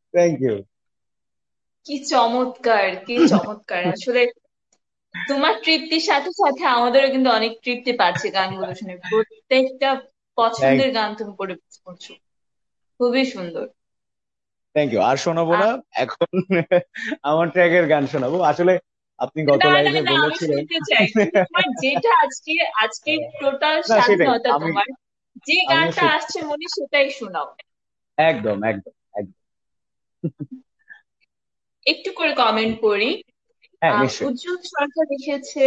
Thank you. কি চমৎকার, কি চমৎকার আসলে। তোমার তৃপ্তির সাথে সাথে আমাদেরও কিন্তু অনেক তৃপ্তি পাচ্ছে গানগুলো শুনে। প্রত্যেকটা থ্যাংক পছন্দের গান তুমি পরিবেশন করছো, খুবই সুন্দর। Thank you. আর শোনাবো আহ, না এখন। আমার ট্র্যাকের গান শোনাবো আসলে। আপনি গত না না লাইভে না, আমি বলেছিলেন। শুনতে চাই। তুমি তোমার যেটা আজকে, আজকে টোটাল না, সেটাই স্বাধীনতা আমি তোমার। যে আমিও গানটা সেই। আসছে মনে সেটাই শোনাও। একদম একদম একদম। একটু করে কমেন্ট করি। হ্যাঁ, নিশ্চয়ই। উজ্জ্বল সরকার লিখেছে,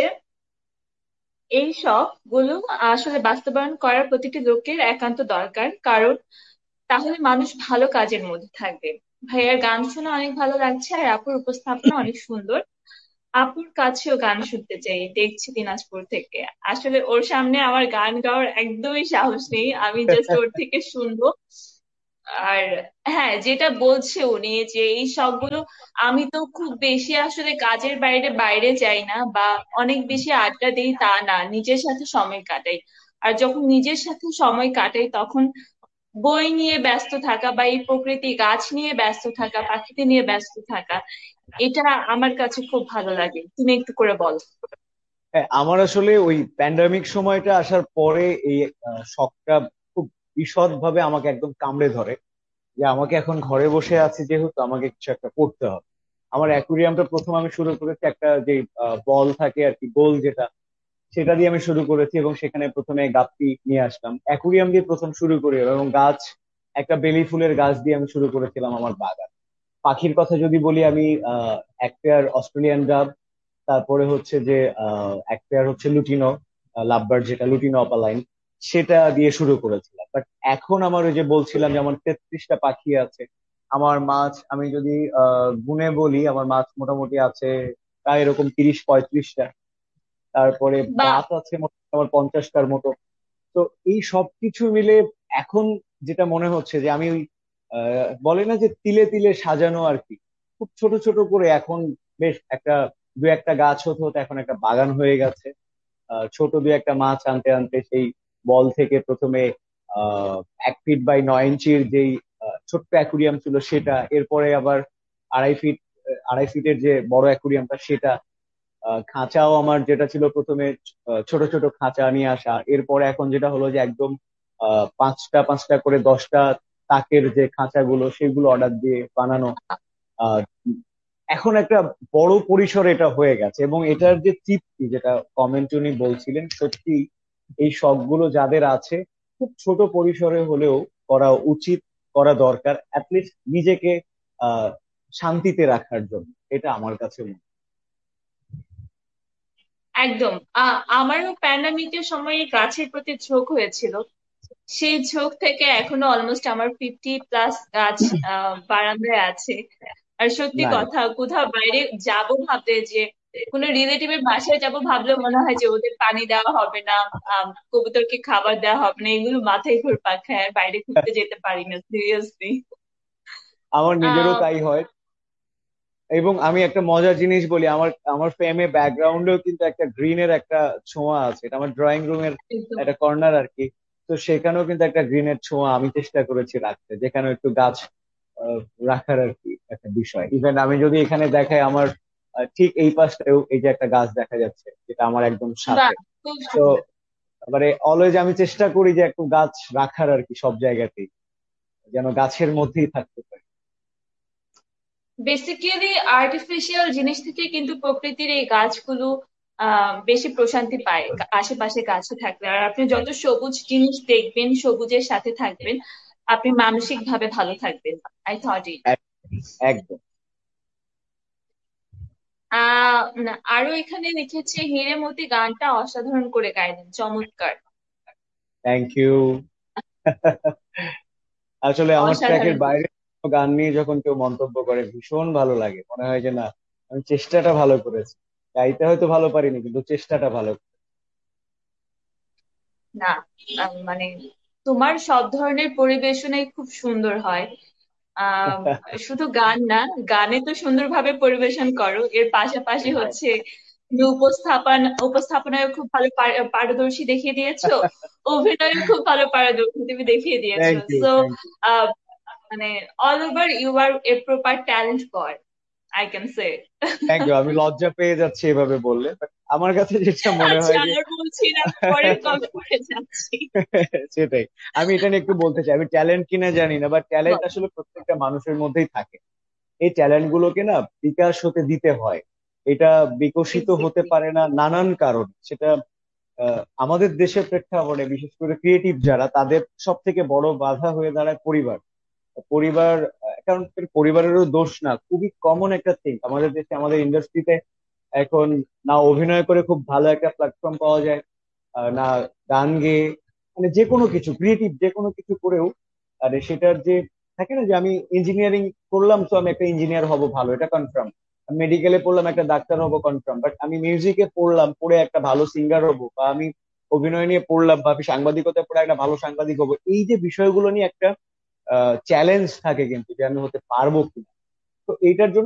এই সব গুলো আসলে বাস্তবায়ন করার প্রতিটি লোকের একান্ত দরকার, কারণ তাহলে মানুষ ভালো কাজের মধ্যে থাকবে। ভাইয়ার গান শোনা অনেক ভালো লাগছে, আর আপুর উপস্থাপনা অনেক সুন্দর। আপুর কাছেও গান শুনতে চাই, দেখছি দিনাজপুর থেকে। আসলে ওর সামনে আমার গান গাওয়ার একদমই সাহস নেই, আমি জাস্ট ওর থেকে শুনবো। আর হ্যাঁ, যেটা বলছে উনি যে এই সবগুলো, আমি তো খুব বেশি আসলে কাজের বাইরে বাইরে যাই না, বা অনেক বেশি আড্ডা দিই তা না, নিজের সাথে সময় কাটাই। আর যখন নিজের সাথে সময় কাটাই তখন বই নিয়ে ব্যস্ত থাকা, বা এই প্রকৃতি গাছ নিয়ে ব্যস্ত থাকা, পাখিতে নিয়ে ব্যস্ত থাকা, এটা আমার কাছে খুব ভালো লাগে। তুমি একটু করে বলো। হ্যাঁ, আমার আসলে ওই প্যান্ডামিক সময়টা আসার পরে এই শখটা খুব বিশদ ভাবে আমাকে একদম কামড়ে ধরে, যে আমাকে এখন ঘরে বসে আছি যেহেতু আমাকে কিছু একটা করতে হবে। আমার অ্যাকুরিয়ামটা প্রথম আমি শুরু করেছি একটা যে বল থাকে আর কি, গোল যেটা, সেটা দিয়ে আমি শুরু করেছি এবং সেখানে প্রথমে গাপ্পি নিয়ে আসলাম, অ্যাকুরিয়াম দিয়ে প্রথম শুরু করি এবং গাছ, একটা বেলি ফুলের গাছ দিয়ে আমি শুরু করেছিলাম আমার বাগান। পাখির কথা যদি বলি, আমি এক পেয়ার অস্ট্রেলিয়ান ডাব, তারপরে হচ্ছে যে এক পেয়ার হচ্ছে লুটিনো লাভবার্ড, যেটা লুটিনো অপালাইন, সেটা দিয়ে শুরু করেছিলাম। বাট এখন আমার ওই যে বলছিলাম যে আমার 33টা পাখি আছে। আমার মাছ আমি যদি গুণে বলি, আমার মাছ মোটামুটি আছে প্রায় এরকম 30-35টা। তারপরে বা গাছ আছে মোটামুটি আমার 50টার মতো। তো এই সব কিছু মিলে এখন যেটা মনে হচ্ছে যে আমি ওই বলে না যে তিলে তিলে সাজানো আর কি, খুব ছোট ছোট করে এখন বেশ একটা দু একটা গাছ হতে হতে এখন একটা বাগান হয়ে গেছে। ছোট দু একটা মাছ আনতে আনতে সেই বল থেকে প্রথমে 1 ফিট বাই 9 ইঞ্চির যেই ছোট্ট অ্যাকুরিয়াম ছিল সেটা, এরপরে আবার 2.5 ফিট, 2.5 ফিটের যে বড় অ্যাকুরিয়ামটা সেটা, খাঁচাও আমার যেটা ছিল প্রথমে ছোট ছোট খাঁচা নিয়ে আসা, এরপরে এখন যেটা হলো যে একদম পাঁচটা পাঁচটা করে 10টা তাকের যে খাঁচাগুলো সেগুলো অর্ডার দিয়ে বানানো। আহ, এখন একটা বড় পরিসরে এটা হয়ে গেছে এবং এটার যে তৃপ্তি, যেটা কমেন্ট উনি বলছিলেন, সত্যি এই শখগুলো যাদের আছে খুব ছোট পরিসরে হলেও করা উচিত, করা দরকার, অ্যাটলিস্ট নিজেকে আহ শান্তিতে রাখার জন্য। এটা আমার কাছে মনে হয়। একদম, আমারও প্যান্ডামিকের সময় গাছের প্রতি ঝোঁক হয়েছিল। সেই ঝোঁক থেকে এখনো অলমোস্ট আমার 50+ গাছ বারান্দায় আছে। আর সত্যি নাই। কথা, কোথাও বাইরে যাব ভাবলে, যে কোনো রিলেটিভের বাসায় যাব ভাবলে মনে হয় যে ওদের পানি দেওয়া হবে না, কবুতরকে খাবার দেওয়া হবে না, এগুলো মাথায় ঘুরপাক খায়, আর বাইরে ঘুরতে যেতে পারি না সিরিয়াসলি। আমার নিজেরও আহ তাই হয়। এবং আমি একটা মজার জিনিস বলি, আমার আমার ফ্রেমে ব্যাকগ্রাউন্ডেও কিন্তু একটা গ্রিনের একটা ছোঁয়া আছে, এটা আমার ড্রয়িং রুমের একদম। একটা কর্নার আর কি। তো সেখানেও কিন্তু একটা গ্রিনের ছোঁয়া আমি চেষ্টা করেছি রাখতে, যেখানে একটু গাছ আহ, রাখার আর কি একটা বিষয়। ইভেন আমি যদি এখানে দেখাই আমার ঠিক এই পাশটাও এই যে একটা গাছ দেখা যাচ্ছে, যেটা আমার একদম বাহ, সাথে। খুব তো সুন্দর। মানে অলওয়েজ আমি চেষ্টা করি যে একটু গাছ রাখার আর কি সব জায়গাতেই, যেন গাছের মধ্যেই থাকতে পারি। বেসিক্যালি আর্টিফিশিয়াল জিনিস থেকে কিন্তু প্রকৃতির এই গাছগুলো বেশি প্রশান্তি পায় আশেপাশে গাছে থাকলে। আর আপনি যত সবুজ জিনিস দেখবেন, সবুজের সাথে থাকবেন, আপনি মানসিক ভাবে ভালো থাকবেন। I thought it. এক- একদম। না, আরো এখানে লিখেছে, হিরেমতি গানটা অসাধারণ করে গাইলেন, চমৎকার। Thank you. আসলে আমার ট্র্যাকের অসাধারণ। বাইরে কোনো গান নিয়ে যখন কেউ মন্তব্য করে ভীষণ ভালো লাগে, মনে হয় যে না, আমি চেষ্টাটা ভালো করেছি। গাইতে হয়তো ভালো পারিনি কিন্তু চেষ্টাটা ভালো। না, মানে তোমার সব ধরনের পরিবেশনাই খুব সুন্দর হয়। আহ শুধু গান না, গানে তো সুন্দরভাবে পরিবেশন করো, এর পাশাপাশি হচ্ছে তুমি উপস্থাপনায় খুব ভালো পারদর্শী দেখিয়ে দিয়েছো, অভিনয়ে খুব ভালো পারদর্শী তুমি দেখিয়ে দিয়েছো। Thank you, so thank you. মানে all over you R a proper talent boy, I can say. Thank you, আমি লজ্জা পেয়ে যাচ্ছি এভাবে বললে, বাট আমার কাছে যেটা মনে আচ্ছা, হয় যে আর বলছি না, পরের কমেন্টে যাচ্ছি। সেটাই, আমি এটা নিয়ে একটু বলতে চাই, আমি ট্যালেন্ট কিনা জানি না, বাট ট্যালেন্ট বল। আসলে প্রত্যেকটা মানুষের মধ্যেই থাকে। এই ট্যালেন্ট গুলোকে না বিকাশ হতে দিতে হয়। এটা বিকশিত হতে এক্স্যাক্টলি। পারে না নানান কারণ, সেটা আমাদের দেশের প্রেক্ষাপটে বিশেষ করে ক্রিয়েটিভ যারা, তাদের সব থেকে বড় বাধা হয়ে দাঁড়ায় পরিবার। পরিবার, কারণ পরিবারেরও দোষ না, খুবই কমন একটা থিং আমাদের দেশে, আমাদের ইন্ডাস্ট্রিতে এখন না অভিনয় করে খুব ভালো একটা প্ল্যাটফর্ম পাওয়া যায়, না গান গেয়ে, মানে যে কোনো কিছু ক্রিয়েটিভ যে কোনো কিছু করেও, আরে সেটার যে থাকে না যে আমি ইঞ্জিনিয়ারিং করলাম তো আমি একটা ইঞ্জিনিয়ার হব ভালো, এটা কনফার্ম। মেডিকেলে পড়লাম একটা ডাক্তার হব কনফার্ম, বাট আমি মিউজিকে পড়লাম পড়ে একটা ভালো সিঙ্গার হব, বা আমি অভিনয় নিয়ে পড়লাম বা আমি সাংবাদিকতা পড়ে একটা ভালো সাংবাদিক হবো, এই যে বিষয়গুলো নিয়ে একটা চ্যালেঞ্জ থাকে কিন্তু যে আমি হতে পারবো কিনা। তো এইটার জন্য